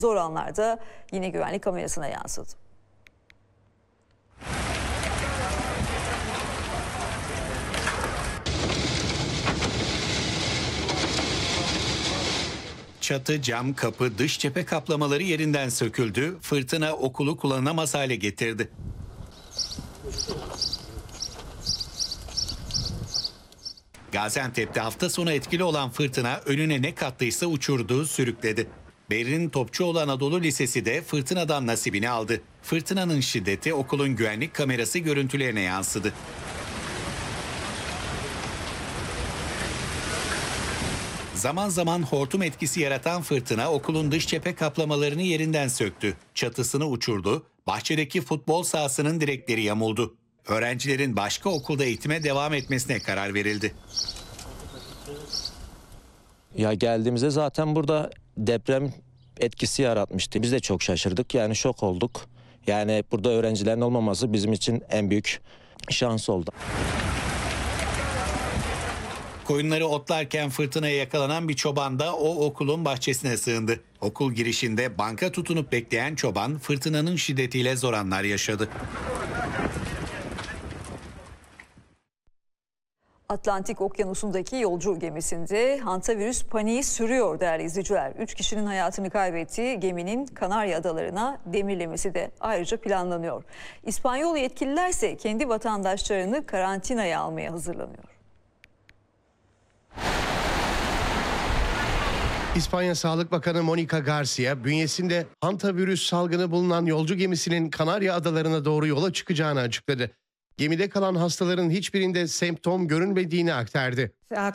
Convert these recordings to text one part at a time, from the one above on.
Zor anlarda yine güvenlik kamerasına yansıdı. Çatı, cam, kapı, dış cephe kaplamaları yerinden söküldü. Fırtına okulu kullanılamaz hale getirdi. Gaziantep'te hafta sonu etkili olan fırtına önüne ne kattıysa uçurdu, sürükledi. Berrin Topçuoğlu Anadolu Lisesi de fırtınadan nasibini aldı. Fırtınanın şiddeti okulun güvenlik kamerası görüntülerine yansıdı. Zaman zaman hortum etkisi yaratan fırtına okulun dış cephe kaplamalarını yerinden söktü. Çatısını uçurdu, bahçedeki futbol sahasının direkleri yamuldu. Öğrencilerin başka okulda eğitime devam etmesine karar verildi. Ya geldiğimizde zaten burada deprem etkisi yaratmıştı. Biz de çok şaşırdık, yani şok olduk. Yani burada öğrencilerin olmaması bizim için en büyük şans oldu. Koyunları otlarken fırtınaya yakalanan bir çoban da o okulun bahçesine sığındı. Okul girişinde banka tutunup bekleyen çoban fırtınanın şiddetiyle zor anlar yaşadı. Atlantik Okyanusu'ndaki yolcu gemisinde hantavirüs paniği sürüyor değerli izleyiciler. 3 kişinin hayatını kaybettiği geminin Kanarya Adalarına demirlemesi de ayrıca planlanıyor. İspanyol yetkililer ise kendi vatandaşlarını karantinaya almaya hazırlanıyor. İspanya Sağlık Bakanı Monica Garcia, bünyesinde hantavirüs salgını bulunan yolcu gemisinin Kanarya Adalarına doğru yola çıkacağını açıkladı. Gemide kalan hastaların hiçbirinde semptom görünmediğini aktardı.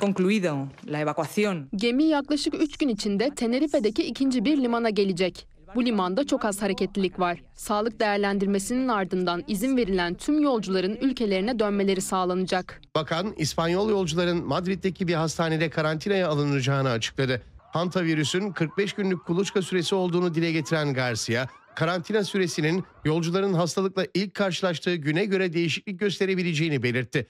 Gemi yaklaşık 3 gün içinde Tenerife'deki ikinci bir limana gelecek. Bu limanda çok az hareketlilik var. Sağlık değerlendirmesinin ardından izin verilen tüm yolcuların ülkelerine dönmeleri sağlanacak. Bakan, İspanyol yolcuların Madrid'deki bir hastanede karantinaya alınacağını açıkladı. Hantavirüsün 45 günlük kuluçka süresi olduğunu dile getiren Garcia, karantina süresinin yolcuların hastalıkla ilk karşılaştığı güne göre değişiklik gösterebileceğini belirtti.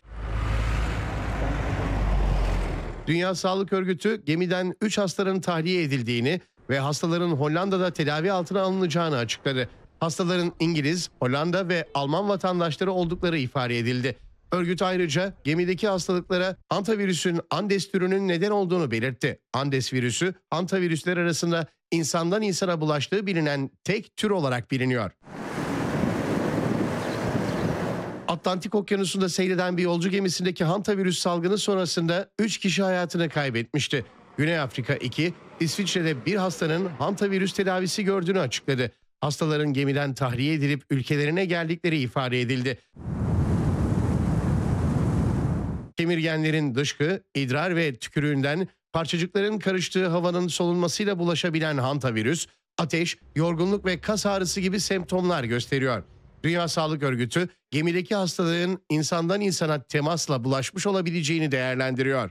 Dünya Sağlık Örgütü gemiden 3 hastanın tahliye edildiğini ve hastaların Hollanda'da tedavi altına alınacağını açıkladı. Hastaların İngiliz, Hollanda ve Alman vatandaşları oldukları ifade edildi. Örgüt ayrıca gemideki hastalıklara hantavirüsün Andes türünün neden olduğunu belirtti. Andes virüsü, hantavirüsler arasında insandan insana bulaştığı bilinen tek tür olarak biliniyor. Atlantik Okyanusu'nda seyreden bir yolcu gemisindeki hantavirüs salgını sonrasında 3 kişi hayatını kaybetmişti. Güney Afrika 2, İsviçre'de bir hastanın hantavirüs tedavisi gördüğünü açıkladı. Hastaların gemiden tahliye edilip ülkelerine geldikleri ifade edildi. Kemirgenlerin dışkı, idrar ve tükürüğünden parçacıkların karıştığı havanın solunmasıyla bulaşabilen hantavirüs, ateş, yorgunluk ve kas ağrısı gibi semptomlar gösteriyor. Dünya Sağlık Örgütü, gemideki hastalığın insandan insana temasla bulaşmış olabileceğini değerlendiriyor.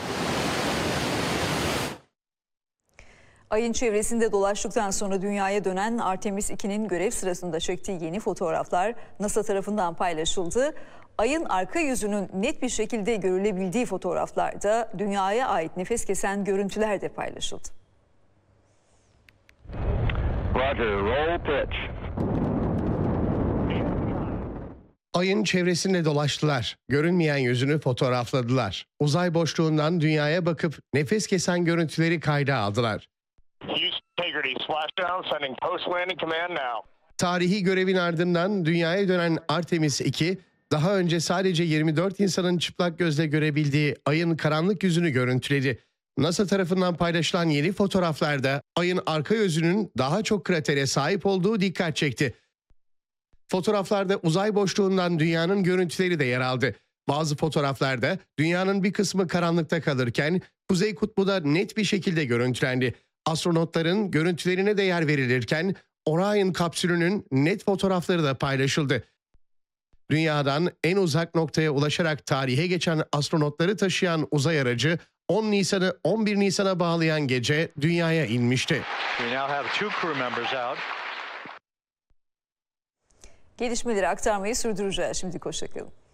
Ayın çevresinde dolaştıktan sonra dünyaya dönen Artemis 2'nin görev sırasında çektiği yeni fotoğraflar NASA tarafından paylaşıldı. Ayın arka yüzünün net bir şekilde görülebildiği fotoğraflarda dünyaya ait nefes kesen görüntüler de paylaşıldı. Roger, roll pitch. Ayın çevresinde dolaştılar. Görünmeyen yüzünü fotoğrafladılar. Uzay boşluğundan dünyaya bakıp nefes kesen görüntüleri kayda aldılar. Tarihi görevin ardından dünyaya dönen Artemis 2, daha önce sadece 24 insanın çıplak gözle görebildiği ayın karanlık yüzünü görüntüledi. NASA tarafından paylaşılan yeni fotoğraflarda ayın arka yüzünün daha çok kratere sahip olduğu dikkat çekti. Fotoğraflarda uzay boşluğundan dünyanın görüntüleri de yer aldı. Bazı fotoğraflarda dünyanın bir kısmı karanlıkta kalırken Kuzey Kutbu da net bir şekilde görüntülendi. Astronotların görüntülerine de yer verilirken Orion kapsülünün net fotoğrafları da paylaşıldı. Dünyadan en uzak noktaya ulaşarak tarihe geçen astronotları taşıyan uzay aracı 10 Nisan'ı 11 Nisan'a bağlayan gece dünyaya inmişti. Gelişmeleri aktarmayı sürdüreceğiz. Şimdi hoşça kalın.